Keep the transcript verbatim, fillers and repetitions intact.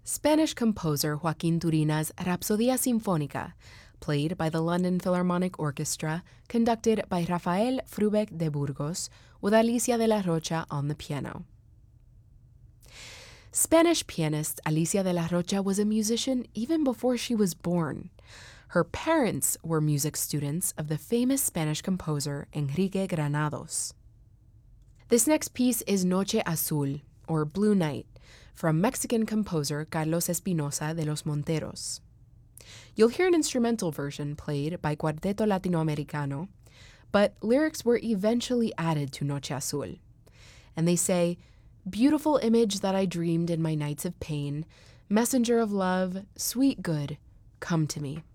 Spanish composer Joaquin Turina's Rapsodia Sinfónica, played by the London Philharmonic Orchestra, conducted by Rafael Frubeck de Burgos, with Alicia de la Rocha on the piano. Spanish pianist Alicia de la Rocha was a musician even before she was born. Her parents were music students of the famous Spanish composer Enrique Granados. This next piece is Noche Azul, or Blue Night, from Mexican composer Carlos Espinosa de los Monteros. You'll hear an instrumental version played by Cuarteto Latinoamericano, but lyrics were eventually added to Noche Azul. And they say, "Beautiful image that I dreamed in my nights of pain, messenger of love, sweet good, come to me."